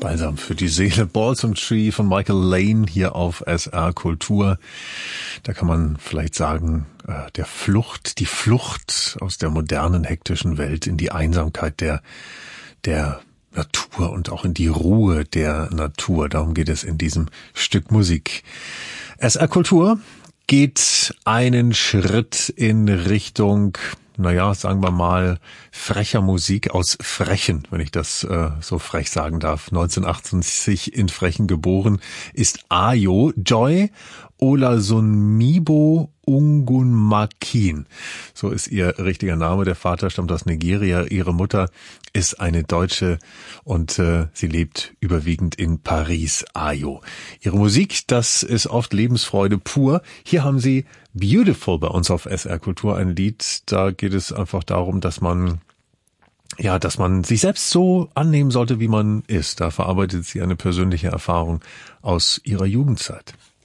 Balsam für die Seele. Balsam Tree von Michael Lane hier auf SR Kultur. Da kann man vielleicht sagen, die Flucht aus der modernen, hektischen Welt in die Einsamkeit der Natur und auch in die Ruhe der Natur. Darum geht es in diesem Stück Musik. SR Kultur geht einen Schritt in Richtung, sagen wir mal, frecher Musik aus Frechen, wenn ich das so frech sagen darf. 1980 in Frechen geboren ist Ayo Joy Olasunmibo Ungunmakin. So ist ihr richtiger Name. Der Vater stammt aus Nigeria. Ihre Mutter ist eine Deutsche und sie lebt überwiegend in Paris. Ayo. Ihre Musik, das ist oft Lebensfreude pur. Hier haben sie Beautiful bei uns auf SR Kultur, ein Lied. Da geht es einfach darum, dass man sich selbst so annehmen sollte, wie man ist. Da verarbeitet sie eine persönliche Erfahrung aus ihrer Jugendzeit.